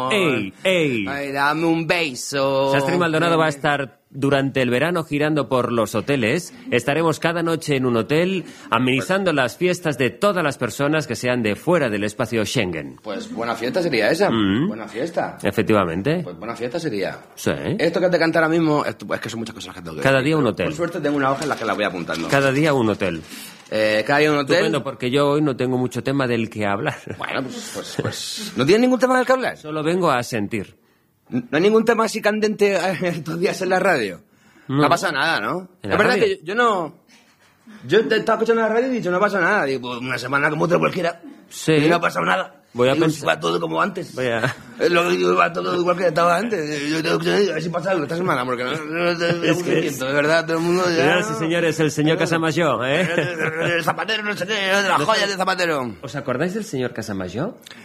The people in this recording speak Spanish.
amor. ¡Ey! Ay, dame un beso. Sastri Maldonado va a estar durante el verano girando por los hoteles. Estaremos cada noche en un hotel amenizando las fiestas de todas las personas que sean de fuera del espacio Schengen. Pues buena fiesta sería esa. Buena fiesta. Efectivamente. Pues buena fiesta sería. Sí. Esto que te canta ahora mismo, es que son muchas cosas que tengo que Cada decir, día un pero hotel. Por suerte tengo una hoja en la que la voy apuntando. Cada día un hotel. Cada día un hotel. Estupendo, porque yo hoy no tengo mucho tema del que hablar. Bueno, pues ¿no tienes ningún tema del que hablar? Solo vengo a sentir. ¿No hay ningún tema así candente estos días en la radio? No. No pasa nada, ¿no? ¿En La la verdad radio? que yo no... Yo te estaba escuchando la radio y he dicho, no pasa nada. Digo, pues una semana como otra cualquiera. Sí. Y no ha pasado nada. Voy a Digo, pensar- va todo como antes. Voy a- Lo que digo, va todo igual que estaba antes. Yo tengo que a ver si pasa algo esta semana, porque no Es que siento, de verdad, todo el mundo ya... Señoras y señores, el señor Casamayor, ¿eh? El zapatero, no sé qué, de las joyas de Zapatero. ¿Os acordáis del señor Casamayor?